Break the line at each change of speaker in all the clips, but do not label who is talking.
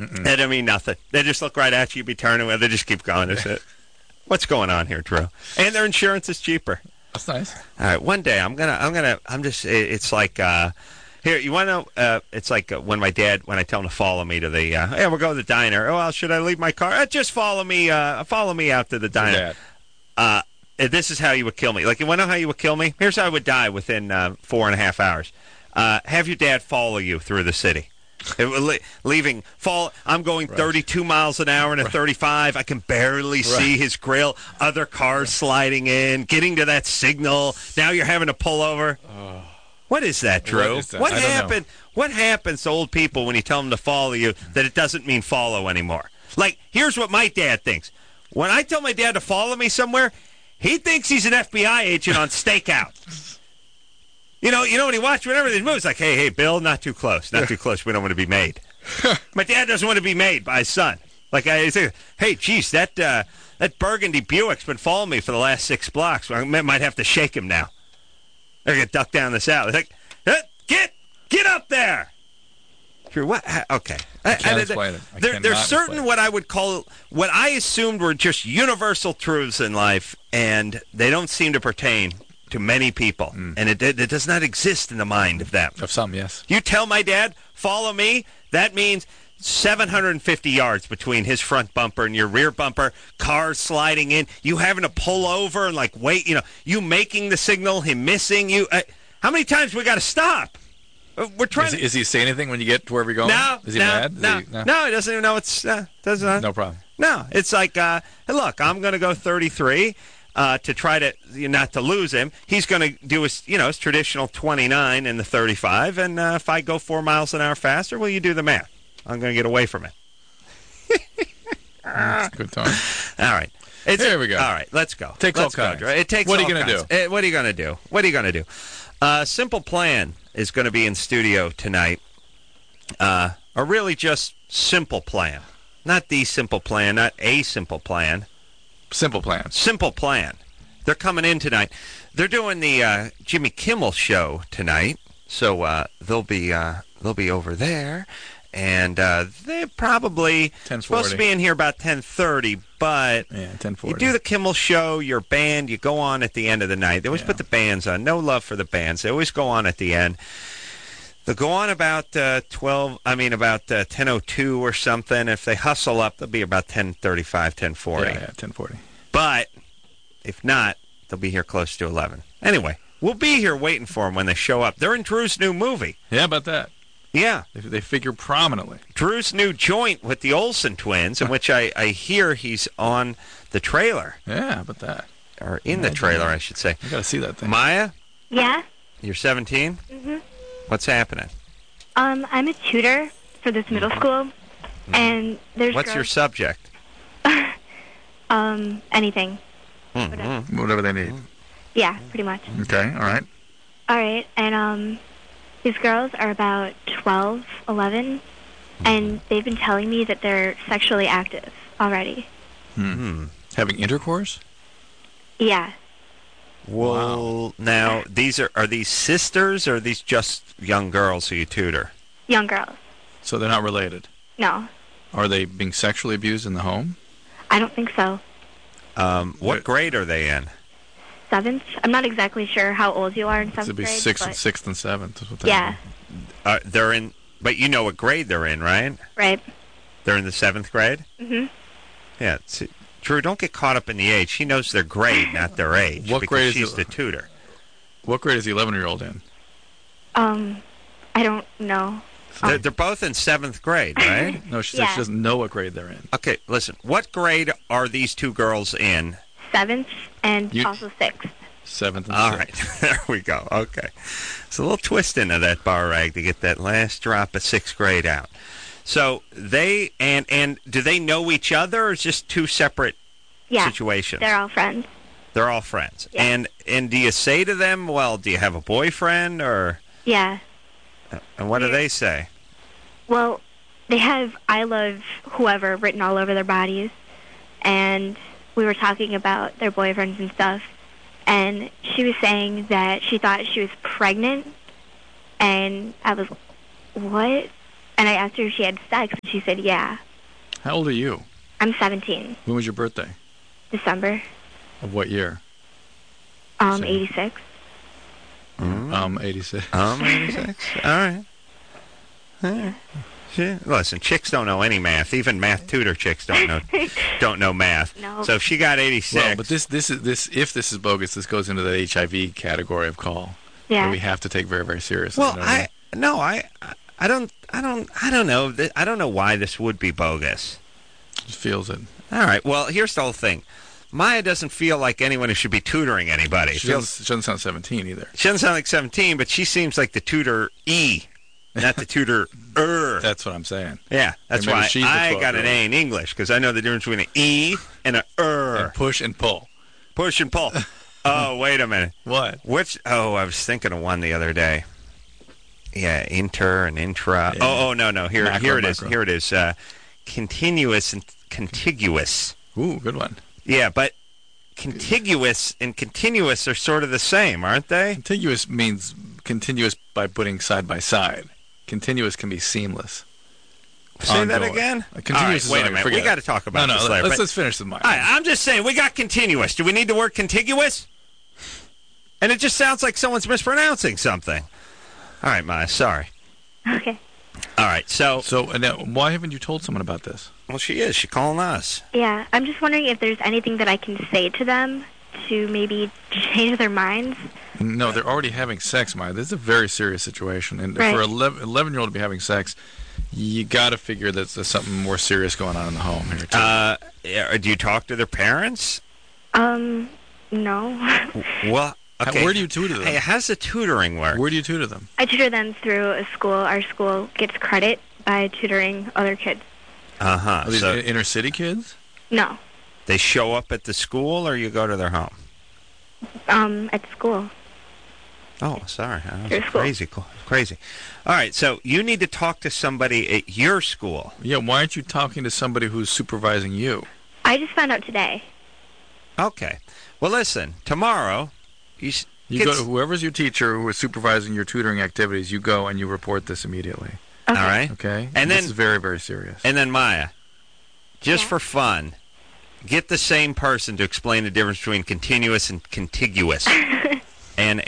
They don't mean nothing. They just look right at you. You be turning away. They just keep going. That's it. What's going on here, Drew? And their insurance is cheaper.
That's nice.
All right, one day it's like, here, you want to know, it's like when I tell him to follow me to the, hey, we'll go to the diner. Oh, well, should I leave my car? Just follow me out to the diner. This is how you would kill me. Like, you want to know how you would kill me? Here's how I would die within 4.5 hours. Have your dad follow you through the city. I'm going 32 miles an hour in a 35. I can barely see his grill. Other cars sliding in, getting to that signal. Now you're having to pull over. What is that, Drew? What happened? What happens to old people when you tell them to follow you that it doesn't mean follow anymore? Like, here's what my dad thinks. When I tell my dad to follow me somewhere, he thinks he's an FBI agent on stakeout. You know when he watches whenever these movies, like, hey, Bill, not too close. Not too close. We don't want to be made. My dad doesn't want to be made by his son. Like, I say, hey, geez, that Burgundy Buick's been following me for the last 6 blocks. I might have to shake him now. They're going to duck down this alley. Like, get up there. Drew, what? Okay.
I can't explain it.
There's certain what I would call, what I assumed were just universal truths in life, and they don't seem to pertain to many people, and it does not exist in the mind of them.
Of some, yes.
You tell my dad, follow me, that means 750 yards between his front bumper and your rear bumper, cars sliding in, you having to pull over and, like, wait, you making the signal, him missing you. How many times we got to stop? We're trying.
Is he say anything when you get to wherever you're going?
No.
Is he mad?
No, he doesn't even know it's...
no problem.
No, it's like, hey, look, I'm going to go 33... to try to not to lose him. He's going to do his traditional 29 in the 35, and if I go 4 miles an hour faster, well, you do the math. I'm going to get away from it.
Good time.
All right.
Here we go.
All right, let's go.
Takes
let's
all kinds.
It takes
what are
all
you going to
do? What are you going to do? What are you going to do? Simple Plan is going to be in studio tonight. Or really just Simple Plan. Not the Simple Plan, not a Simple Plan.
Simple Plan.
Simple Plan. They're coming in tonight. They're doing the Jimmy Kimmel show tonight, so they'll be over there, and they're probably
10:40.
supposed to be in here about 10:30. But
10:40.
You do the Kimmel show, your band, you go on at the end of the night. They always put the bands on. No love for the bands. They always go on at the end. They'll go on about 10:02 or something. If they hustle up, they'll be about 10:35, 10:40.
Yeah, 10:40.
But if not, they'll be here close to 11. Anyway, we'll be here waiting for them when they show up. They're in Drew's new movie.
Yeah, about that.
Yeah.
They figure prominently.
Drew's new joint with the Olsen twins, in which I hear he's on the trailer.
Yeah, about that.
Or in the trailer, I should say.
I got to see that thing.
Maya?
Yeah?
You're 17?
Mm-hmm.
What's happening?
I'm a tutor for this middle school, and there's
What's your subject?
Anything.
Whatever they need.
Yeah, pretty much.
Okay, all right.
All right, and these girls are about 12, 11, and they've been telling me that they're sexually active already.
Having intercourse?
Yeah.
Well, now, are these sisters, or are these just young girls who you tutor?
Young girls.
So they're not related?
No.
Are they being sexually abused in the home?
I don't think so.
What grade are they in?
7th. I'm not exactly sure how old you are in 7th grade.
It would be 6th and 7th. Is what
Yeah.
They're in, but you know what grade they're in, right?
Right.
They're in the 7th grade?
Mm-hmm.
Yeah. Drew, don't get caught up in the age. She knows their grade, not their age.
What grade is
she's the tutor.
What grade is the 11-year-old in?
I don't know.
They're both in 7th grade, right?
No, she said she doesn't know what grade they're in.
Okay, listen. What grade are these two girls in?
7th and also 6th.
7th and 6th.
All right. There we go. Okay. It's a little twist into that bar rag to get that last drop of 6th grade out. So they, and do they know each other, or is just two separate situations?
They're all friends.
They're all friends.
Yeah.
And do you say to them, well, do you have a boyfriend, or?
Yeah.
And what do they say?
Well, they have I love whoever written all over their bodies, and we were talking about their boyfriends and stuff, and she was saying that she thought she was pregnant, and I was, what? And I asked her if she had sex, and she said, yeah.
How old are you?
I'm 17.
When was your birthday?
December.
Of what year?
86.
86.
86. All right. Yeah. Listen, chicks don't know any math. Even math tutor chicks don't know math.
No.
So if she got 86.
Well, but this if this is bogus, this goes into the HIV category of call.
Yeah.
That we have to take very, very seriously.
Well,
you know what
I don't know. I don't know why this would be bogus.
Just feels it.
All right. Well, here's the whole thing. Maya doesn't feel like anyone who should be tutoring anybody.
She doesn't sound 17 either.
She doesn't sound like 17, but she seems like the tutor-E, not the tutor-er.
That's what I'm saying.
Yeah, that's
Maybe
why
she's the
I got an
12-year-old.
A in English, because I know the difference between an E and an er.
And push and pull.
Push and pull. Oh, wait a minute.
What?
I was thinking of one the other day. Yeah, inter and intra.
Yeah.
Oh, no. Here it is.
Macro.
Here it is. Continuous and contiguous.
Ooh, good one.
Yeah, but contiguous and continuous are sort of the same, aren't they?
Contiguous means continuous by putting side by side. Continuous can be seamless.
Say that
Ongoing.
again?
Continuous
All right, wait
is
a
like,
minute.
forget
We
it.
got to talk about
No,
this later.
let's finish the mind.
All right, I'm just saying, we got continuous. Do we need the word contiguous? And it just sounds like someone's mispronouncing something. All right, Maya, sorry.
Okay.
All right, so
Now, why haven't you told someone about this?
well, she is. She's calling us.
Yeah, I'm just wondering if there's anything that I can say to them to maybe change their minds.
No, they're already having sex, Maya. This is a very serious situation. And
Right.
for an 11-year-old to be having sex, you got to figure that there's something more serious going on in the home here, too.
Yeah, do you talk to their parents?
No.
Well, okay.
Where do you tutor them?
Hey, how's the tutoring work?
Where do you tutor them?
I tutor them through a school. Our school gets credit by tutoring other kids.
Uh-huh.
Are these
So
inner city kids?
No.
they show up at the school, or you go to their home?
At school.
Oh, sorry. That
Your
was
school.
crazy. All right, so you need to talk to somebody at your school.
Yeah, why aren't you talking to somebody who's supervising you?
I just found out today.
Okay. Well, listen, tomorrow,
You go to whoever's your teacher who is supervising your tutoring activities, you go and you report this immediately.
Okay.
all right?
Okay?
And
this
then-
is very, very serious.
And then, Maya, just
Yeah.
for fun, get the same person to explain the difference between continuous and contiguous. and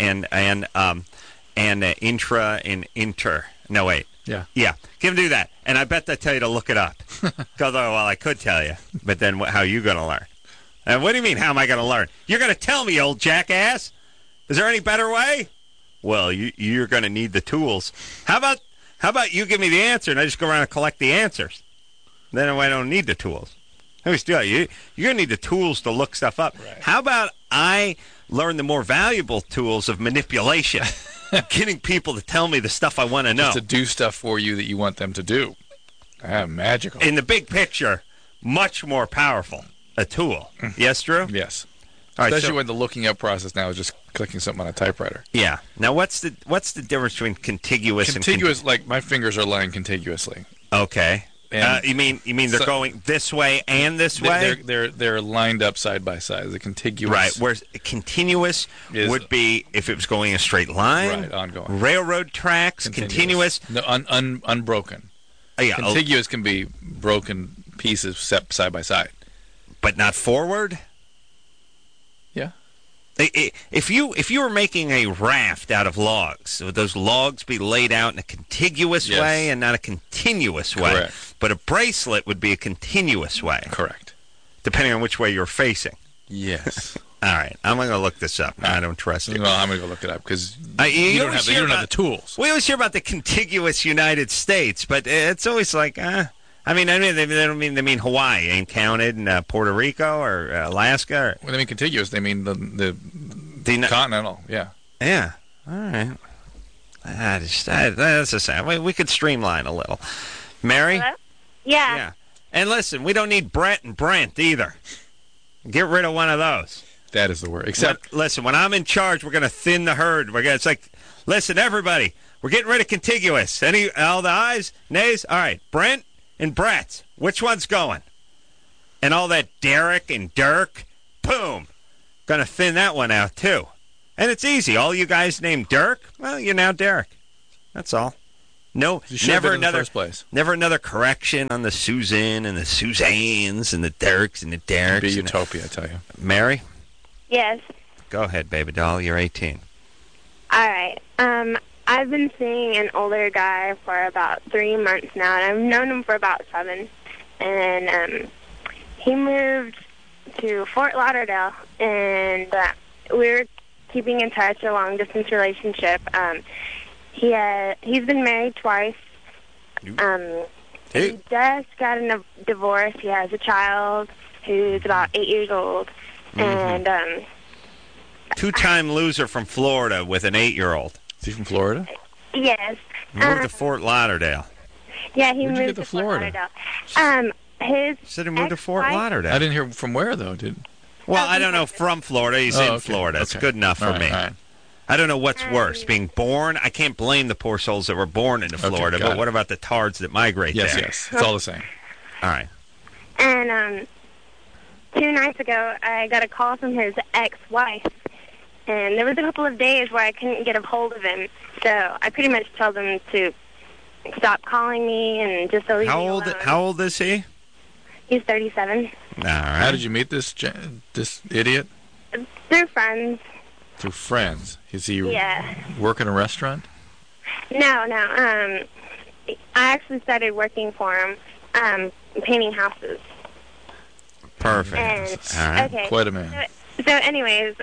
intra and inter. No, wait.
Yeah.
Yeah, give him do that. And I bet they tell you to look it up. Because, well, I could tell you. But then how are you going to learn? And what do you mean, how am I going to learn? You're going to tell me, old jackass. Is there any better way? Well, you're going to need the tools. How about you give me the answer and I just go around and collect the answers? Then I don't need the tools. You're going to need the tools to look stuff up.
Right.
How about I learn the more valuable tools of manipulation? Getting people to tell me the stuff I want to know.
Just to do stuff for you that you want them to do. Magical.
In the big picture, much more powerful a tool. Yes, Drew?
Yes.
All right,
Especially
so-
when the looking up process now is just clicking something on a typewriter.
Yeah. Now, what's the difference between contiguous and
Contiguous, like my fingers are lying contiguously.
Okay.
And
you mean they're
so-
going this way and this way?
They're lined up side by side. The contiguous.
Right. Whereas continuous
Is-
would be if it was going in a straight line.
Right, ongoing.
Railroad tracks, continuous.
No, unbroken.
Yeah,
Contiguous can be broken pieces set side by side.
but not forward.
Yeah.
If you were making a raft out of logs, would those logs be laid out in a contiguous
Yes.
way and not a continuous way?
Correct.
But a bracelet would be a continuous way,
Correct.
depending on which way you're facing.
Yes.
All right, I'm going to look this up. I don't trust you.
Well, I'm going to go look it up because
You
you don't
always
have
hear
the
about-
tools.
We always hear about the contiguous United States, but it's always like, I mean, they don't mean Hawaii ain't counted, and Puerto Rico or Alaska. Or,
When they mean contiguous, they mean the continental. Yeah.
yeah, all right. That's the same. We could streamline a little. Mary?
Hello? Yeah.
Yeah. And listen, we don't need Brett and Brent either. Get rid of one of those.
That is the word. Except
Listen, when I'm in charge, we're going to thin the herd. It's like, listen, everybody, we're getting rid of contiguous. All the ayes, nays? All right, Brent and Brett, which one's going? And all that Derek and Dirk, boom. Going to thin that one out, too. And it's easy. All you guys named Dirk, well, you're now Derek. That's all. No,
You should have
never
been in the
another
first place.
Never another correction on the Susan and the Suzannes and the Dirks and the Dereks.
Be
and
utopia, I tell you.
Mary,
Yes.
go ahead, baby doll. You're 18.
All right. I've been seeing an older guy for about 3 months now, and I've known him for about 7. And he moved to Fort Lauderdale, and we're keeping in touch, a long-distance relationship. He's been married twice. He just got a divorce. He has a child who's about 8 years old.
Mm-hmm.
And
Two-time loser from Florida with an 8-year-old.
Is he from Florida?
yes.
Moved to Fort Lauderdale.
Yeah, he
Where'd you
moved
get to
to Fort
Florida?
Lauderdale. His
Said he moved to Fort
ex-wife-
Lauderdale.
I didn't hear from where, though.
Well, I don't know from Florida. He's in
okay.
Florida. It's
Okay.
good enough for
All right,
me.
all right.
I don't know what's worse, being born. I can't blame the poor souls that were born into Florida,
got
but
it.
what about the tards that migrate
Yes,
there?
yes. It's all the same.
All right.
And 2 nights ago, I got a call from his ex-wife, and there was a couple of days where I couldn't get a hold of him, so I pretty much told him to stop calling me and just to leave me alone.
How old is he?
He's 37.
All right.
How did you meet this idiot?
Through friends.
Through friends. Is he
Yeah.
work in a restaurant?
No. I actually started working for him, painting houses.
Perfect.
And,
All right.
okay.
Quite a man.
So anyways,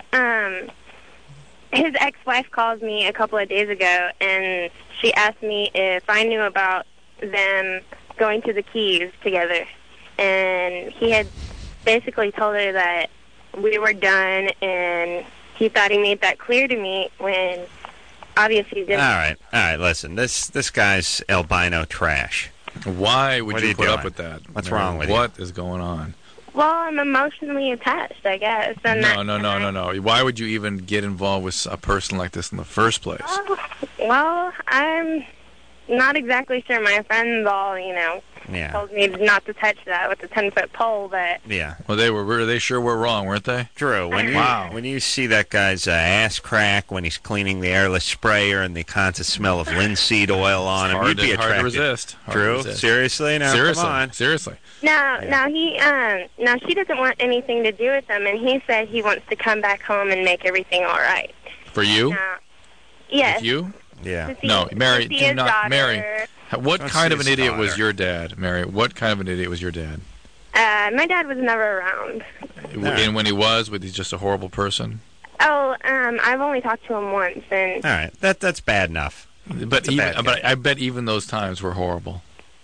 his ex-wife called me a couple of days ago, and she asked me if I knew about them going to the Keys together. And he had basically told her that we were done, and he thought he made that clear to me when obviously he didn't.
All right. Listen, this guy's albino trash.
Why would
What are
you
you
put up
doing?
with that?
What's
Mary?
wrong with you?
What is going on?
Well, I'm emotionally attached, I guess. And
No. Why would you even get involved with a person like this in the first place?
Well, I'm not exactly sure. My friends all,
Yeah.
told me not to touch that with the 10-foot pole, but
Yeah.
Well, they sure were wrong, weren't they?
Drew, when you see that guy's ass crack when he's cleaning the airless sprayer and the constant smell of linseed oil on him, you'd be
hard to
attracted.
resist. Hard to
Drew,
resist.
seriously? Now,
Seriously.
come on.
Seriously.
now she doesn't want anything to do with him, and he said he wants to come back home and make everything all right.
For you?
Now, yes.
With you?
Yeah.
To see-
No,
to
Mary,
see
do
his
not.
daughter.
Mary, what
Let's
kind
see
of an
his
idiot was
daughter.
your dad, Mary? What kind of an idiot was your dad?
My dad was never around.
And when he was he just a horrible person?
Oh, I've only talked to him once, and
All right. That's bad enough.
But
a bad guy.
I bet even those times were horrible.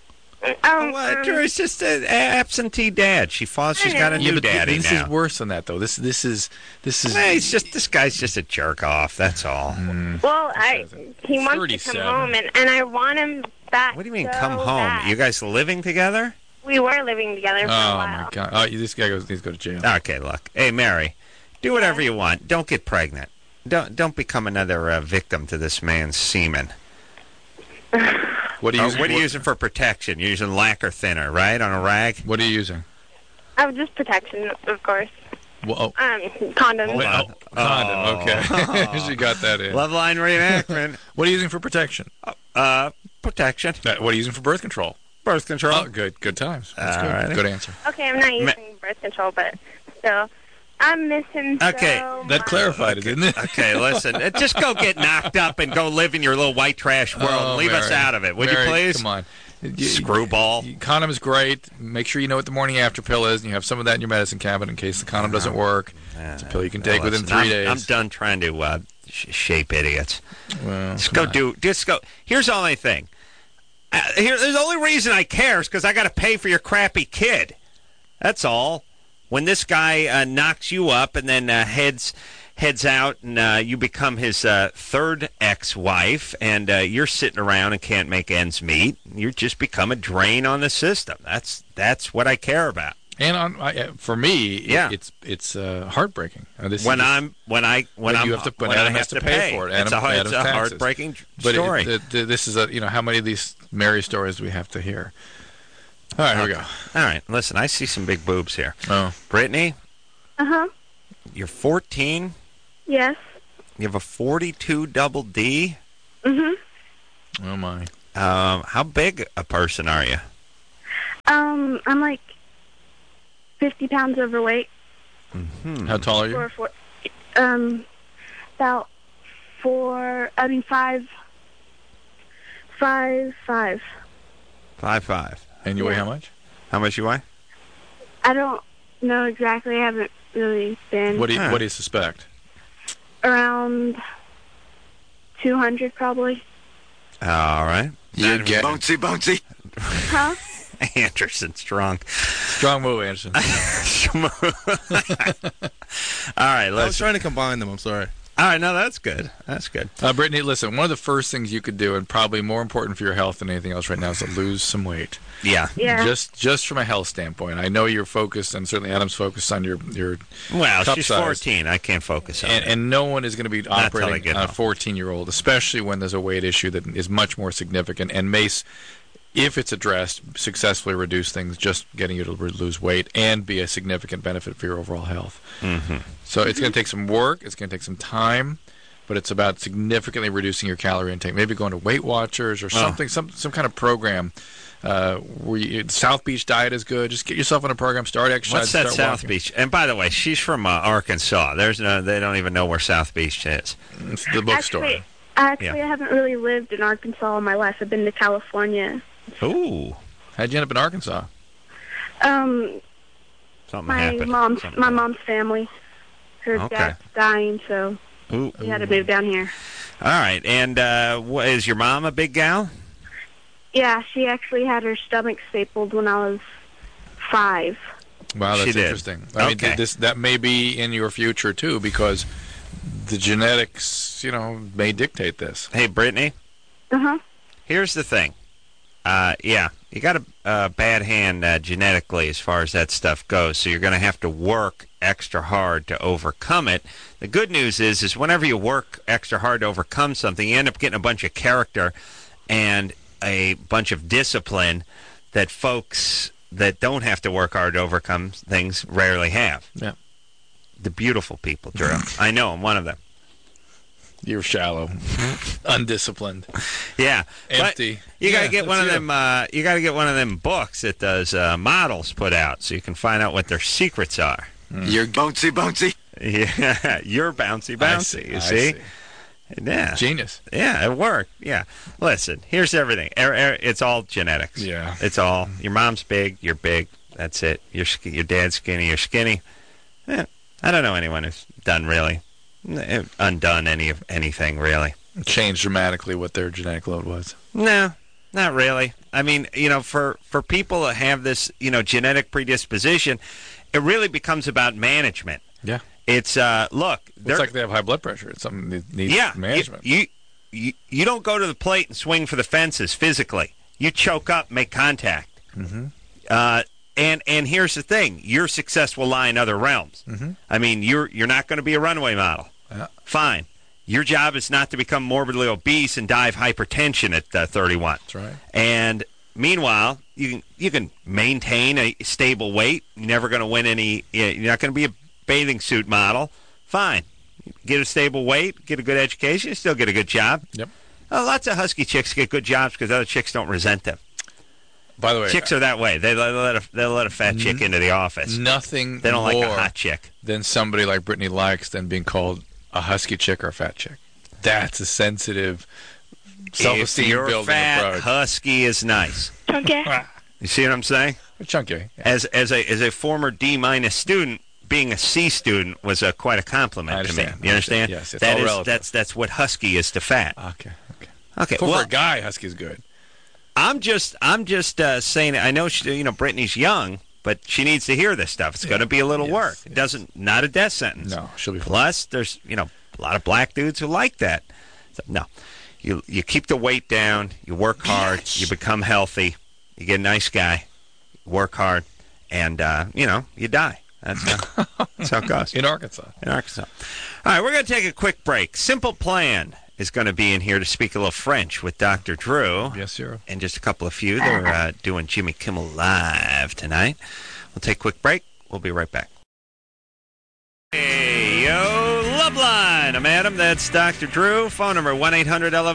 Drew, it's just an absentee dad. She's got a new
but
daddy
this
now.
is worse than that, though. This is.
Hey, this guy's just a jerk off. That's all.
well, he wants to
37.
come home, and I want him back.
What do you mean,
so
come home?
bad.
You guys living together?
We were living together for a
Oh
while.
my God! Oh, this guy needs to go to jail.
Okay, look. Hey, Mary, do whatever you want. Don't get pregnant. Don't become another victim to this man's semen.
What are you using?
What are you using for protection? You're using lacquer thinner, right, on a rag?
What are you using?
Oh, just protection, of course.
Well,
Condoms.
Hold on.
condom. Okay, she got that in.
Love line reenactment.
What are you using for protection?
Protection.
What are you using for birth control?
Birth control.
Oh, good times. That's good.
Alrighty.
Good answer.
Okay, I'm not using birth control, but still, I miss him
Okay,
so
That
much.
clarified it, didn't it?
Okay, listen. Just go get knocked up and go live in your little white trash world and leave us
Mary.
out of it, would
Mary,
you please?
Come on.
Screwball.
Condom is great. Make sure you know what the morning after pill is, and you have some of that in your medicine cabinet in case the condom doesn't work. It's a pill you can take within 3 days.
I'm done trying to shape idiots.
Well,
Just
come
go
on.
Just go. Here's the only thing. There's the only reason I care is because I got to pay for your crappy kid. That's all. When this guy knocks you up and then heads out and you become his third ex-wife and you're sitting around and can't make ends meet, you just become a drain on the system. That's what I care about.
And for me,
Yeah.
it's heartbreaking.
When Adam has to pay
for it.
It's a
Adam's taxes.
heartbreaking
But
story.
this is how many of these Mary stories do we have to hear? All right, here we go.
All right, listen, I see some big boobs here.
Oh,
Brittany,
Uh-huh.
you're 14.
Yes.
You have a 42 double D.
Mm-hmm.
oh my.
How big a person are you?
I'm like 50 pounds overweight.
Mm-hmm.
How tall are you?
About 5'5".
5'5".
And you weigh
Yeah.
how much?
How much you weigh?
I don't know exactly. I haven't really been
What do you suspect?
around 200 probably.
All right.
You're getting
Bouncy.
Huh?
Anderson strong.
strong move, Anderson.
All right,
I was
let's.
trying to combine them. I'm sorry.
All right, no, that's good. That's good.
Brittany, listen, one of the first things you could do, and probably more important for your health than anything else right now, is to lose some weight.
Yeah.
Yeah.
Just from a health standpoint. I know you're focused, and certainly Adam's focused on your
Well,
cup
she's
size.
14. I can't focus on it.
And no one is going to be
till I
operating
get
on a
home.
14-year-old, especially when there's a weight issue that is much more significant and may, if it's addressed, successfully reduce things, just getting you to lose weight and be a significant benefit for your overall health.
Mm-hmm.
So it's going to take some work. It's going to take some time. But it's about significantly reducing your calorie intake. Maybe going to Weight Watchers or something, some kind of program. South Beach diet is good. Just get yourself on a program. Start exercising.
What's that
start
South
walking.
Beach? And by the way, she's from Arkansas. They don't even know where South Beach is.
It's the bookstore.
Actually,
Yeah.
I haven't really lived in Arkansas all my life. I've been to California.
Ooh,
How'd you end up in Arkansas?
something
My
happened.
mom's family. Her
Okay.
dad's dying, so
Ooh.
we had to move down here.
All right, and is your mom a big gal?
Yeah, she actually had her stomach stapled when I was 5.
Wow,
She
that's
did.
interesting. I mean,
Okay.
that may be in your future too, because the genetics, may dictate this.
Hey, Brittany,
Uh-huh.
here's the thing. Yeah, you got a bad hand genetically as far as that stuff goes, so you're going to have to work extra hard to overcome it. The good news is whenever you work extra hard to overcome something, you end up getting a bunch of character and a bunch of discipline that folks that don't have to work hard to overcome things rarely have.
Yeah.
The beautiful people, Drew. I know, I'm one of them.
You're shallow, undisciplined,
Yeah.
empty.
But you gotta
Yeah,
get one of
that's
them. You gotta get one of them books that does models put out, so you can find out what their secrets are.
You're
Bouncy.
Yeah, you're bouncy. You see? Yeah,
genius.
yeah, it worked. Yeah. Listen, here's everything. It's all genetics.
Yeah.
It's all. Your mom's big. You're big. That's it. Your dad's skinny. You're skinny. I don't know anyone who's done really undone anything really.
Changed dramatically what their genetic load was.
No, not really. I mean, for people that have this, genetic predisposition, it really becomes about management.
Yeah.
It's look,
It's like they have high blood pressure. It's something that needs management.
You don't go to the plate and swing for the fences physically. You choke up, make contact.
Mm-hmm.
And here's the thing: your success will lie in other realms.
Mm-hmm.
I mean, you're not going to be a runway model.
Yeah.
Fine. Your job is not to become morbidly obese and die of hypertension at 31.
That's right.
And meanwhile, you can maintain a stable weight. You're never going to win any. You're not going to be a bathing suit model. Fine. Get a stable weight, get a good education, you still get a good job.
Yep.
Lots of husky chicks get good jobs because other chicks don't resent them.
By the way,
Chicks are that way. They'll let a fat chick into the office.
nothing
They don't like
more
a hot chick.
than somebody like Brittany likes than being called a husky chick or a fat chick. That's a sensitive,
If
self-esteem
you're
building
fat,
approach.
husky is nice.
Okay.
You see what I'm saying?
Chunky. Yeah.
As a former D- student, being a C student was quite a compliment to me. You understand?
Yes, it's
That
all
is-
relative.
that's what husky is to fat.
Okay.
Okay.
For
Well,
a guy, husky's good.
I'm just saying. I know Brittany's young, but she needs to hear this stuff. It's going to be a little
Yes,
work. It doesn't not a death sentence.
No, she'll be fine.
Plus, there's a lot of black dudes who like that. So, no, you keep the weight down. You work hard. You become healthy. You get a nice guy. Work hard, and you die. That's how it goes.
In Arkansas.
In Arkansas. All right, we're going to take a quick break. Simple Plan is going to be in here to speak a little French with Dr. Drew.
Yes, sir.
And just a couple of few. They're doing Jimmy Kimmel Live tonight. We'll take a quick break. We'll be right back. Hey, yo, Loveline. I'm Adam. That's Dr. Drew. Phone number 1-800-11.